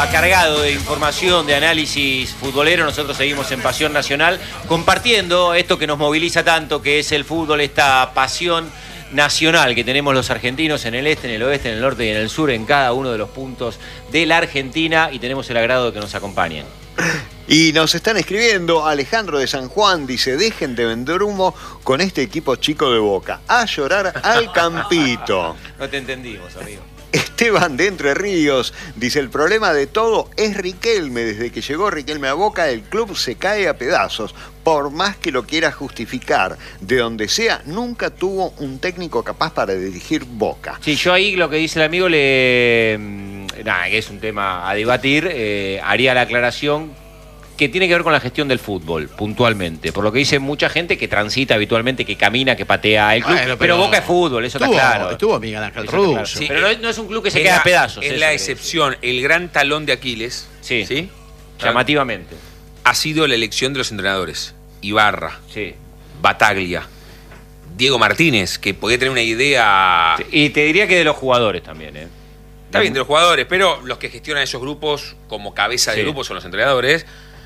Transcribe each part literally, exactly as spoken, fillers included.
día cargado de información, de análisis futbolero. Nosotros seguimos en Pasión Nacional compartiendo esto que nos moviliza tanto, que es el fútbol, esta pasión nacional que tenemos los argentinos en el este, en el oeste, en el norte y en el sur, en cada uno de los puntos de la Argentina, y tenemos el agrado de que nos acompañen. Y nos están escribiendo, Alejandro de San Juan dice, dejen de vender humo con este equipo chico de Boca. A llorar al campito. No te entendimos, amigo. Esteban de Entre Ríos dice, el problema de todo es Riquelme. Desde que llegó Riquelme a Boca, el club se cae a pedazos. Por más que lo quiera justificar, de donde sea, nunca tuvo un técnico capaz para dirigir Boca. Sí, yo ahí lo que dice el amigo, le nada, que es un tema a debatir, eh, haría la aclaración que tiene que ver con la gestión del fútbol, puntualmente. Por lo que dice mucha gente que transita habitualmente, que camina, que patea el club. Bueno, pero, pero Boca es fútbol, eso estuvo, está claro. Estuvo Miguel Ángel Russo. Claro. Sí, pero no es, no es un club que se es queda la, a pedazos. Es la excepción, el gran talón de Aquiles. Sí, ¿sí? Llamativamente. Ha sido la elección de los entrenadores. Ibarra, sí. Bataglia, Diego Martínez, que podía tener una idea... Sí, y te diría que de los jugadores también, ¿eh? Está bien, de los jugadores, pero los que gestionan esos grupos como cabeza de sí. grupo son los entrenadores.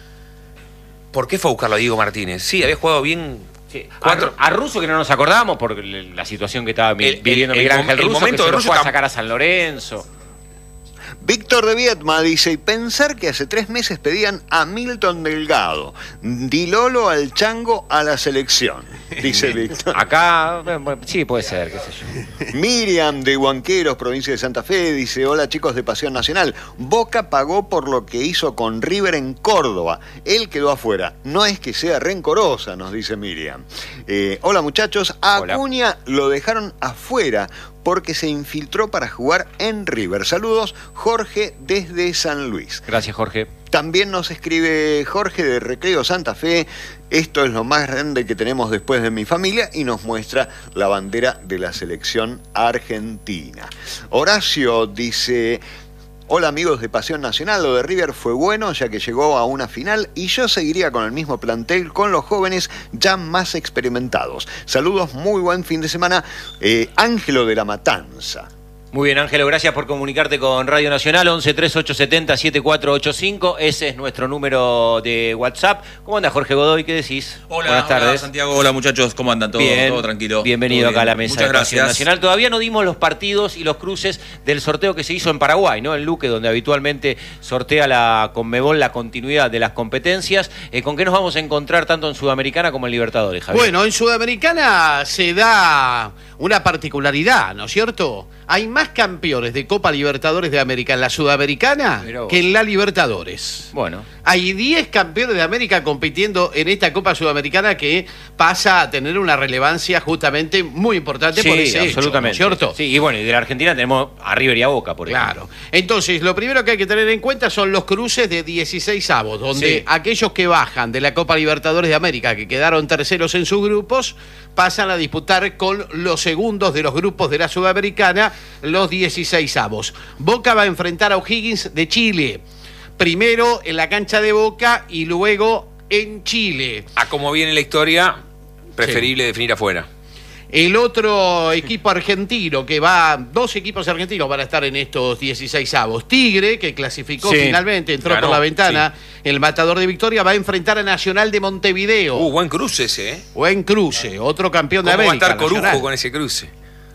¿Por qué fue a buscarlo a Diego Martínez? Sí, había jugado bien. Sí. Cuatro. A, a Russo, que no nos acordamos por la situación que estaba el, viviendo el, Miguel el, Ángel el Russo, momento que de se lo fue a Russo sacar a San Lorenzo. Víctor de Viedma dice, y pensar que hace tres meses pedían a Milton Delgado, Dilolo al Chango a la selección, dice Víctor. Acá, bueno, sí, puede ser, qué sé yo. Miriam de Huanqueros, provincia de Santa Fe, dice, hola chicos de Pasión Nacional, Boca pagó por lo que hizo con River en Córdoba, él quedó afuera, no es que sea rencorosa, nos dice Miriam. Eh, hola muchachos, a Acuña lo dejaron afuera porque se infiltró para jugar en River. Saludos, Jorge desde San Luis. Gracias, Jorge. También nos escribe Jorge de Recreo Santa Fe. Esto es lo más grande que tenemos después de mi familia, y nos muestra la bandera de la selección argentina. Horacio dice... Hola amigos de Pasión Nacional, lo de River fue bueno ya que llegó a una final y yo seguiría con el mismo plantel con los jóvenes ya más experimentados. Saludos, muy buen fin de semana. Eh, Ángelo de la Matanza. Muy bien, Ángelo, gracias por comunicarte con Radio Nacional. Once treinta y ocho setenta siete cuatro ocho cinco, ese es nuestro número de WhatsApp. ¿Cómo anda Jorge Godoy? ¿Qué decís? Hola, buenas tardes. Hola Santiago, hola muchachos, ¿cómo andan? ¿Todo, bien, todo tranquilo? Bienvenido ¿Todo acá bien? a la mesa Muchas de Pasión gracias. Nacional. Todavía no dimos los partidos y los cruces del sorteo que se hizo en Paraguay, ¿no? En Luque, donde habitualmente sortea la Conmebol la continuidad de las competencias. Eh, ¿Con qué nos vamos a encontrar tanto en Sudamericana como en Libertadores, Javier? Bueno, en Sudamericana se da una particularidad, ¿no es cierto? Hay más campeones de Copa Libertadores de América en la Sudamericana que en la Libertadores. Bueno. Hay diez campeones de América compitiendo en esta Copa Sudamericana, que pasa a tener una relevancia justamente muy importante sí, por ese absolutamente. hecho, ¿no es cierto? Sí, y bueno, y de la Argentina tenemos a River y a Boca, por ejemplo. Claro. Entonces, lo primero que hay que tener en cuenta son los cruces de dieciséis avos, donde sí. aquellos que bajan de la Copa Libertadores de América, que quedaron terceros en sus grupos, pasan a disputar con los segundos de los grupos de la Sudamericana los dieciséis avos. Boca va a enfrentar a O'Higgins de Chile, primero en la cancha de Boca y luego en Chile. A como viene la historia, preferible sí. definir afuera. El otro equipo argentino que va, dos equipos argentinos van a estar en estos dieciséis avos. Tigre, que clasificó sí, finalmente, entró ganó, por la ventana, sí. el matador de Victoria, va a enfrentar a Nacional de Montevideo. Uh, buen cruce ese, ¿eh? Buen cruce, otro campeón de América. ¿Cómo va a estar Corujo Nacional. con ese cruce?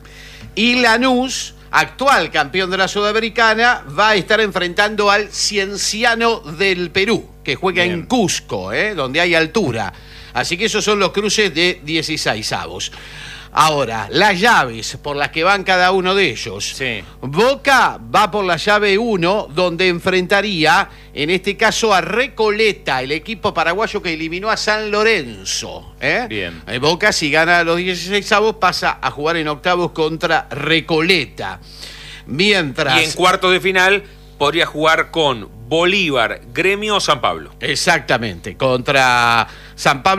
Y Lanús, actual campeón de la Sudamericana, va a estar enfrentando al Cienciano del Perú, que juega Bien. en Cusco, ¿eh? donde hay altura. Así que esos son los cruces de dieciséis avos. Ahora, las llaves por las que van cada uno de ellos. Sí. Boca va por la llave uno, donde enfrentaría, en este caso, a Recoleta, el equipo paraguayo que eliminó a San Lorenzo. ¿eh? Bien. Boca, si gana los dieciséis avos, pasa a jugar en octavos contra Recoleta. Mientras... Y en cuartos de final podría jugar con Bolívar, Gremio o San Pablo. Exactamente, contra San Pablo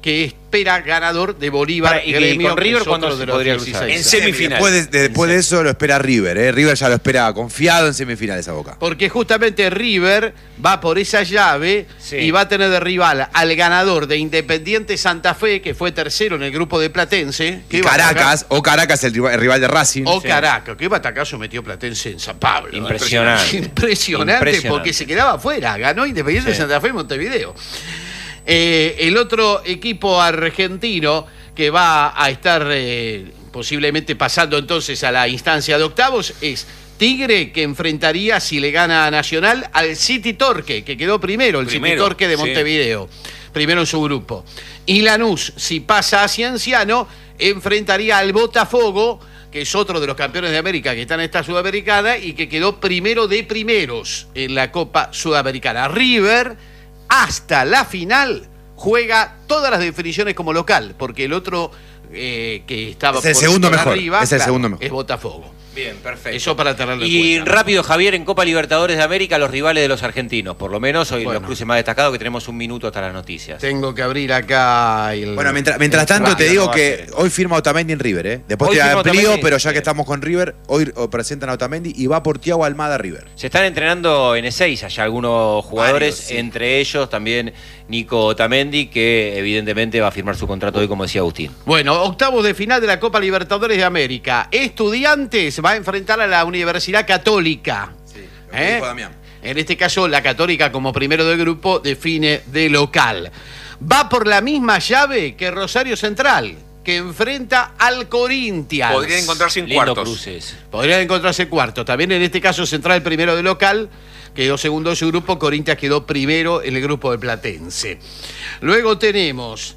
que espera ganador de Bolívar. Para, y, Gremio, y con River, que es ¿cuándo otro se de los podría dieciséis. cruzar? En semifinal. Después de, de- después de eso lo espera River, ¿eh? River ya lo espera confiado en semifinales a Boca. Porque justamente River va por esa llave Sí. y va a tener de rival al ganador de Independiente Santa Fe, que fue tercero en el grupo de Platense. Que Y iba a atacar- Caracas, o Caracas, el rival, el rival de Racing. O Sí. Caracas, que batacazo metió Platense en San Pablo. Impresionante. Impresionante, Impresionante. porque se quedaba afuera. Ganó Independiente Sí. Santa Fe en Montevideo. Eh, el otro equipo argentino que va a estar eh, posiblemente pasando entonces a la instancia de octavos es Tigre, que enfrentaría, si le gana a Nacional, al City Torque, que quedó primero, el Primero, City Torque de sí. Montevideo. Primero en su grupo. Y Lanús, si pasa a Cienciano, enfrentaría al Botafogo, que es otro de los campeones de América que está en esta Sudamericana y que quedó primero de primeros en la Copa Sudamericana. River, hasta la final, juega todas las definiciones como local, porque el otro eh, que estaba Es el por segundo por mejor, arriba, es el segundo mejor. es Botafogo. Bien, perfecto. Eso para tenerlo en Y cuenta. rápido, Javier, en Copa Libertadores de América, los rivales de los argentinos. Por lo menos hoy Bueno. los cruces más destacados, que tenemos un minuto hasta las noticias. Tengo que abrir acá el... Bueno, mientras, mientras el tanto te radio, digo no va a que ser. hoy firma Otamendi en River, ¿eh? Después Hoy te firma amplío, Otamendi, pero ya sí. que estamos con River, hoy oh, presentan a Otamendi y va por Thiago Almada a River. Se están entrenando en Ezeiza ya algunos jugadores, Varios, sí. entre ellos también Nico Otamendi, que evidentemente va a firmar su contrato hoy, como decía Agustín. Bueno, octavos de final de la Copa Libertadores de América. Estudiantes va a enfrentar a la Universidad Católica. ¿Eh? En este caso, la Católica, como primero del grupo, define de local. Va por la misma llave que Rosario Central, que enfrenta al Corinthians. Podrían encontrarse en Lindo cuartos. cruces. Podrían encontrarse cuarto. También en este caso, Central primero de local, quedó segundo en su grupo. Corinthians quedó primero en el grupo de Platense. Luego tenemos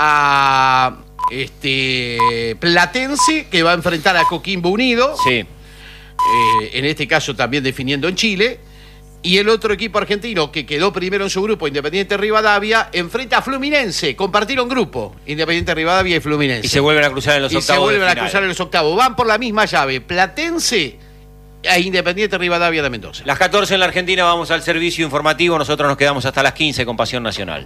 a este Platense, que va a enfrentar a Coquimbo Unido. Sí. Eh, en este caso también definiendo en Chile. Y el otro equipo argentino que quedó primero en su grupo, Independiente Rivadavia, enfrenta a Fluminense. Compartieron grupo, Independiente Rivadavia y Fluminense. Y se vuelven a cruzar en los Y octavos. se vuelven de a final. cruzar en los octavos. Van por la misma llave, Platense e Independiente Rivadavia de Mendoza. Las catorce en la Argentina, vamos al servicio informativo. Nosotros nos quedamos hasta las quince con Pasión Nacional.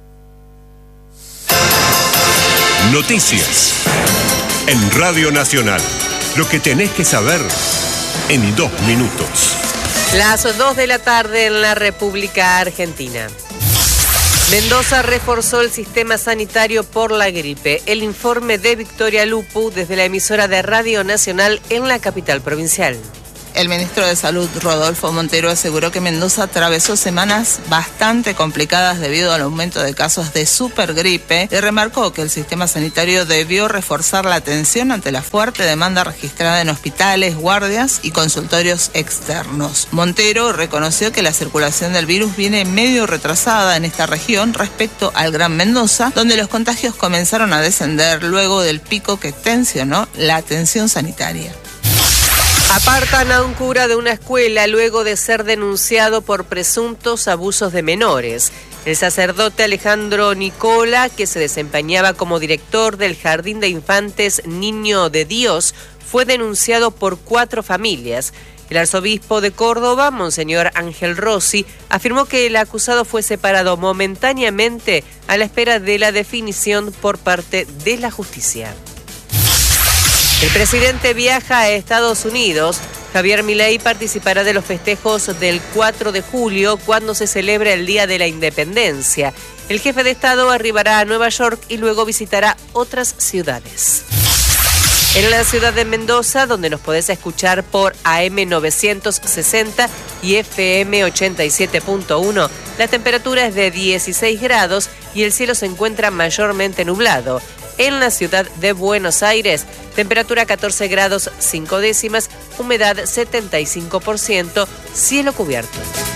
Noticias. En Radio Nacional. Lo que tenés que saber en dos minutos. Las dos de la tarde en la República Argentina. Mendoza reforzó el sistema sanitario por la gripe. El informe de Victoria Lupu desde la emisora de Radio Nacional en la capital provincial. El ministro de Salud, Rodolfo Montero, aseguró que Mendoza atravesó semanas bastante complicadas debido al aumento de casos de supergripe y remarcó que el sistema sanitario debió reforzar la atención ante la fuerte demanda registrada en hospitales, guardias y consultorios externos. Montero reconoció que la circulación del virus viene medio retrasada en esta región respecto al Gran Mendoza, donde los contagios comenzaron a descender luego del pico que tensionó la atención sanitaria. Apartan a un cura de una escuela luego de ser denunciado por presuntos abusos de menores. El sacerdote Alejandro Nicola, que se desempeñaba como director del Jardín de Infantes Niño de Dios, fue denunciado por cuatro familias. El arzobispo de Córdoba, Monseñor Ángel Rossi, afirmó que el acusado fue separado momentáneamente a la espera de la definición por parte de la justicia. El presidente viaja a Estados Unidos. Javier Milei participará de los festejos del cuatro de julio, cuando se celebra el Día de la Independencia. El jefe de Estado arribará a Nueva York y luego visitará otras ciudades. En la ciudad de Mendoza, donde nos podés escuchar por A M novecientos sesenta y F M ochenta y siete punto uno, la temperatura es de dieciséis grados y el cielo se encuentra mayormente nublado. En la ciudad de Buenos Aires, temperatura catorce grados cinco décimas, humedad setenta y cinco por ciento, cielo cubierto.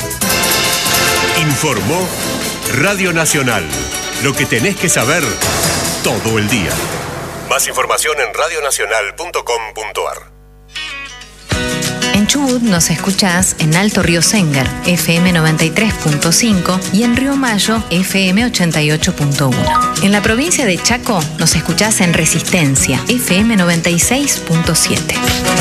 Informó Radio Nacional. Lo que tenés que saber todo el día. Más información en radio nacional punto com punto a r. En Chubut nos escuchás en Alto Río Sengar, F M noventa y tres punto cinco y en Río Mayo, F M ochenta y ocho punto uno. En la provincia de Chaco nos escuchás en Resistencia, F M noventa y seis punto siete.